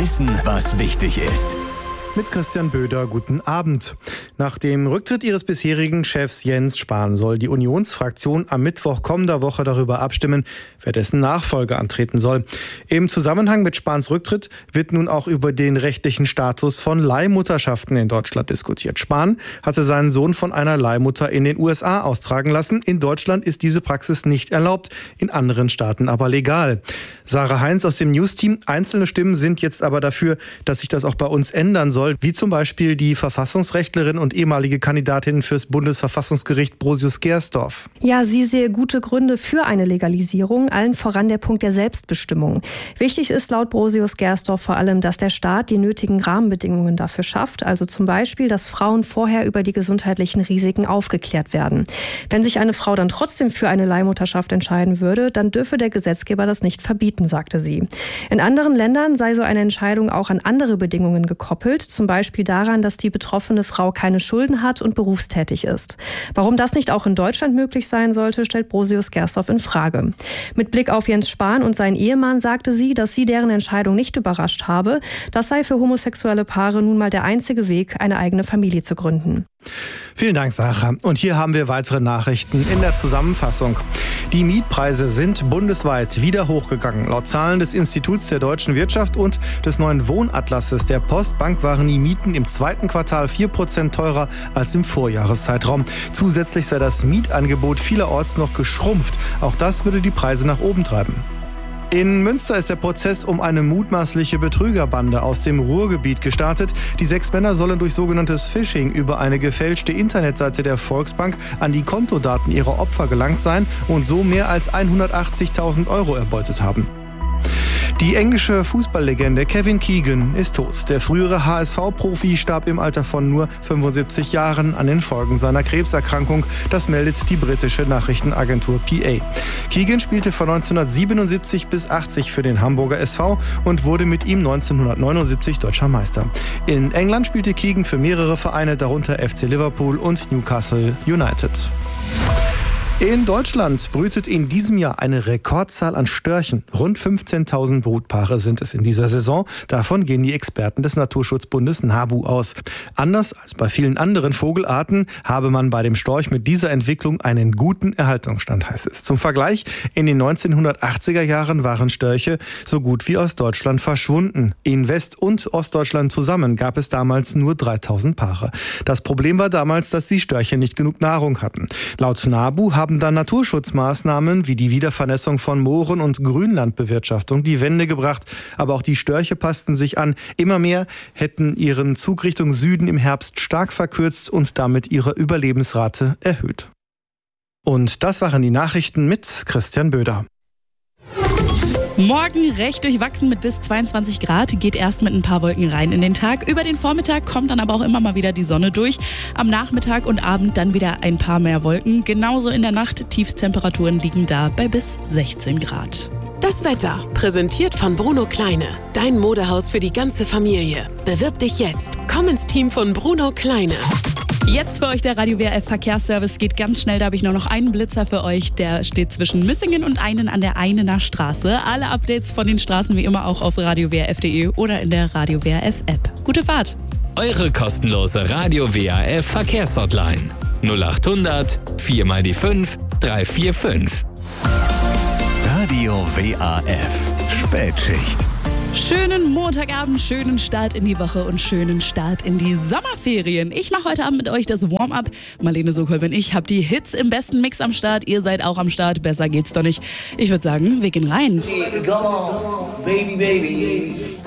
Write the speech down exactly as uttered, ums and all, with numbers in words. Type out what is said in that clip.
Wissen, was wichtig ist. Mit Christian Böder, guten Abend. Nach dem Rücktritt ihres bisherigen Chefs Jens Spahn soll die Unionsfraktion am Mittwoch kommender Woche darüber abstimmen, wer dessen Nachfolger antreten soll. Im Zusammenhang mit Spahns Rücktritt wird nun auch über den rechtlichen Status von Leihmutterschaften in Deutschland diskutiert. Spahn hatte seinen Sohn von einer Leihmutter in den U S A austragen lassen. In Deutschland ist diese Praxis nicht erlaubt, in anderen Staaten aber legal. Sarah Heinz aus dem News-Team. Einzelne Stimmen sind jetzt aber dafür, dass sich das auch bei uns ändern soll, wie zum Beispiel die Verfassungsrechtlerin und ehemalige Kandidatin fürs Bundesverfassungsgericht Brosius Gersdorf. Ja, sie sehe gute Gründe für eine Legalisierung, allen voran der Punkt der Selbstbestimmung. Wichtig ist laut Brosius Gersdorf vor allem, dass der Staat die nötigen Rahmenbedingungen dafür schafft, also zum Beispiel, dass Frauen vorher über die gesundheitlichen Risiken aufgeklärt werden. Wenn sich eine Frau dann trotzdem für eine Leihmutterschaft entscheiden würde, dann dürfe der Gesetzgeber das nicht verbieten, sagte sie. In anderen Ländern sei so eine Entscheidung auch an andere Bedingungen gekoppelt, zum Beispiel daran, dass die betroffene Frau keine Schulden hat und berufstätig ist. Warum das nicht auch in Deutschland möglich sein sollte, stellt Brosius Gersdorf in Frage. Mit Blick auf Jens Spahn und seinen Ehemann sagte sie, dass sie deren Entscheidung nicht überrascht habe. Das sei für homosexuelle Paare nun mal der einzige Weg, eine eigene Familie zu gründen. Vielen Dank, Sarah. Und hier haben wir weitere Nachrichten in der Zusammenfassung. Die Mietpreise sind bundesweit wieder hochgegangen. Laut Zahlen des Instituts der deutschen Wirtschaft und des neuen Wohnatlases der Postbank waren die Mieten im zweiten Quartal vier Prozent teurer als im Vorjahreszeitraum. Zusätzlich sei das Mietangebot vielerorts noch geschrumpft. Auch das würde die Preise nach oben treiben. In Münster ist der Prozess um eine mutmaßliche Betrügerbande aus dem Ruhrgebiet gestartet. Die sechs Männer sollen durch sogenanntes Phishing über eine gefälschte Internetseite der Volksbank an die Kontodaten ihrer Opfer gelangt sein und so mehr als hundertachtzigtausend Euro erbeutet haben. Die englische Fußballlegende Kevin Keegan ist tot. Der frühere H S V-Profi starb im Alter von nur fünfundsiebzig Jahren an den Folgen seiner Krebserkrankung. Das meldet die britische Nachrichtenagentur P A. Keegan spielte von neunzehnhundertsiebenundsiebzig bis achtzig für den Hamburger S V und wurde mit ihm neunzehnhundertneunundsiebzig deutscher Meister. In England spielte Keegan für mehrere Vereine, darunter F C Liverpool und Newcastle United. In Deutschland brütet in diesem Jahr eine Rekordzahl an Störchen. Rund fünfzehntausend Brutpaare sind es in dieser Saison. Davon gehen die Experten des Naturschutzbundes NABU aus. Anders als bei vielen anderen Vogelarten habe man bei dem Storch mit dieser Entwicklung einen guten Erhaltungsstand, heißt es. Zum Vergleich, in den neunzehnhundertachtziger Jahren waren Störche so gut wie aus Deutschland verschwunden. In West- und Ostdeutschland zusammen gab es damals nur dreitausend Paare. Das Problem war damals, dass die Störche nicht genug Nahrung hatten. Laut NABU haben dann Naturschutzmaßnahmen wie die Wiedervernässung von Mooren und Grünlandbewirtschaftung die Wende gebracht. Aber auch die Störche passten sich an. Immer mehr hätten ihren Zug Richtung Süden im Herbst stark verkürzt und damit ihre Überlebensrate erhöht. Und das waren die Nachrichten mit Christian Böder. Morgen recht durchwachsen mit bis zweiundzwanzig Grad, geht erst mit ein paar Wolken rein in den Tag. Über den Vormittag kommt dann aber auch immer mal wieder die Sonne durch. Am Nachmittag und Abend dann wieder ein paar mehr Wolken. Genauso in der Nacht, Tiefstemperaturen liegen da bei bis sechzehn Grad. Das Wetter, präsentiert von Bruno Kleine. Dein Modehaus für die ganze Familie. Bewirb dich jetzt. Komm ins Team von Bruno Kleine. Jetzt für euch der Radio W R F Verkehrsservice. Geht ganz schnell, da habe ich nur noch einen Blitzer für euch. Der steht zwischen Müssingen und Einen an der Einener Straße. Alle Updates von den Straßen wie immer auch auf radio w r f punkt d e oder in der Radio W R F App. Gute Fahrt! Eure kostenlose Radio W R F Verkehrshotline null achthundert vier mal die fünf drei vier fünf. Radio W A F Spätschicht. Schönen Montagabend, schönen Start in die Woche und schönen Start in die Sommerferien. Ich mache heute Abend mit euch das Warm-up. Marlene Sokol bin ich, hab die Hits im besten Mix am Start. Ihr seid auch am Start, besser geht's doch nicht. Ich würde sagen, wir gehen rein. Come on, baby, baby.